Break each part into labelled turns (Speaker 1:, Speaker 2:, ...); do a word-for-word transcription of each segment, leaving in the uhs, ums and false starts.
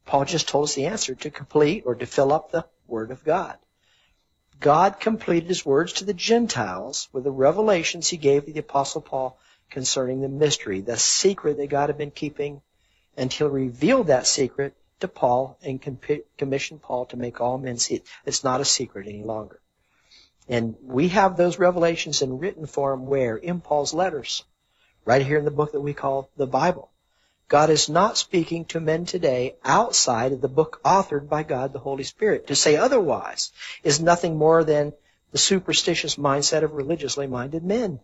Speaker 1: Paul just told us the answer: to complete or to fill up the Word of God. God completed His words to the Gentiles with the revelations He gave to the Apostle Paul concerning the mystery, the secret that God had been keeping, until He revealed that secret to Paul and commissioned Paul to make all men see it. It's not a secret any longer. And we have those revelations in written form where? In Paul's letters, right here in the book that we call the Bible. God is not speaking to men today outside of the book authored by God, the Holy Spirit. To say otherwise is nothing more than the superstitious mindset of religiously minded men.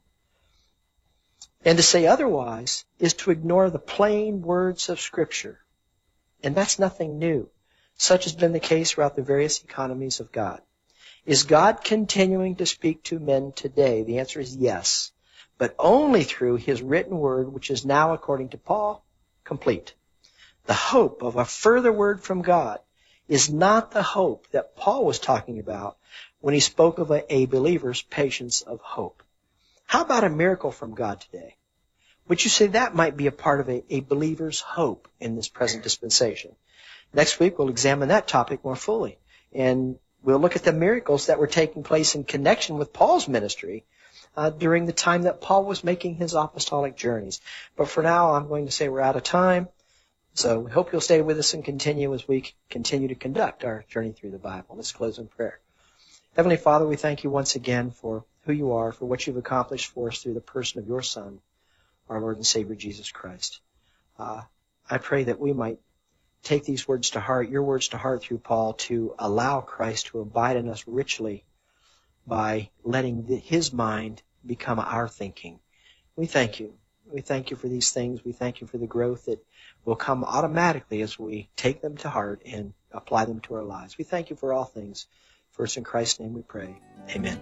Speaker 1: And to say otherwise is to ignore the plain words of Scripture. And that's nothing new. Such has been the case throughout the various economies of God. Is God continuing to speak to men today? The answer is yes, but only through His written word, which is now, according to Paul, complete. The hope of a further word from God is not the hope that Paul was talking about when he spoke of a, a believer's patience of hope. How about a miracle from God today? Would you say that might be a part of a, a believer's hope in this present dispensation? Next week we'll examine that topic more fully, and we'll look at the miracles that were taking place in connection with Paul's ministry Uh, during the time that Paul was making his apostolic journeys. But for now, I'm going to say we're out of time. So we hope you'll stay with us and continue as we continue to conduct our journey through the Bible. Let's close in prayer. Heavenly Father, we thank you once again for who you are, for what you've accomplished for us through the person of your Son, our Lord and Savior, Jesus Christ. Uh, I pray that we might take these words to heart, your words to heart through Paul, to allow Christ to abide in us richly by letting the, His mind become our thinking. We thank you. We thank you for these things. We thank you for the growth that will come automatically as we take them to heart and apply them to our lives. We thank you for all things. First, in Christ's name we pray. Amen.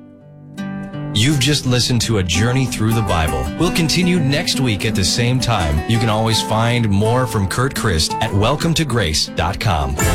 Speaker 2: You've just listened to A Journey Through the Bible. We'll continue next week at the same time. You can always find more from Kurt Christ at welcome to grace dot com.